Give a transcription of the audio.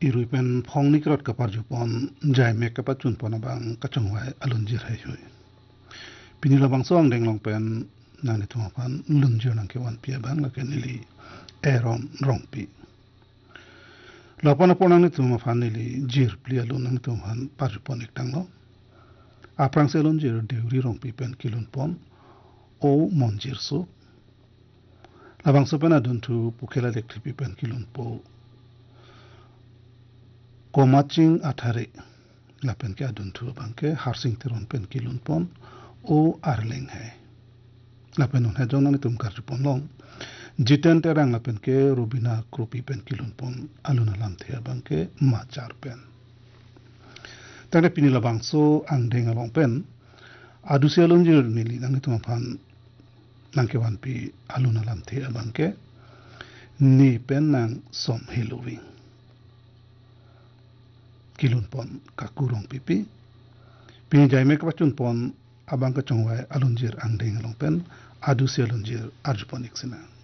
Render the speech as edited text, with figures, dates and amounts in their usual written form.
irui pen phong nikrot kapar jupon jai mek kapat chun pon abang kachongwai alunjir hai hui pini labang so ang deng long pen nang ni thuma pan lunjir nang ke wan pia bang la ke nili eron rongpi lapana ponang ni thuma fan nili jir pli alun nang thuma fan par jupon ek tang lo aprang se lunjir deuri rongpi pen kilun pon o monjir so labang so pen adun tu pukela lektripi pen kilun po komaching athare lapen ke adun tu bangke harsing teron pen kilun pon o arleng hai lapen on hejong nang tum kar pon long jiten terang lapen ke rubina kropi pen kilun pon alun alam thea bangke machar pen tane pini labang so ang deng along pen adu se alun jir nili nang tum pan nang ke wan pi alun alam thea bangke ni pen nang som halloween kilun pon kakurong pipi pini jai mek pachun pon abang ka chongwai alunjir ang deng long pen adu se alunjir arjuponik sina